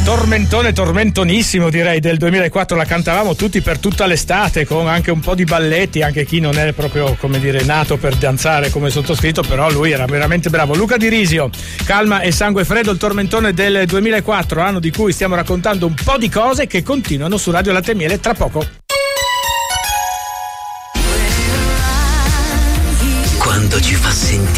Tormentonissimo direi del 2004, la cantavamo tutti per tutta l'estate con anche un po' di balletti, anche chi non è proprio come dire nato per danzare come sottoscritto, però lui era veramente bravo. Luca Di Risio, Calma e Sangue Freddo, il tormentone del 2004, anno di cui stiamo raccontando un po' di cose che continuano su Radio Latte e Miele tra poco. Quando ci fa sentire